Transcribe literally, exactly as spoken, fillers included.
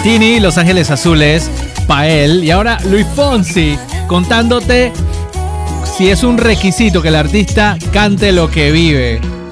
Tini, Los Ángeles Azules, Pael. Y ahora Luis Fonsi contándote si es un requisito que el artista cante lo que vive.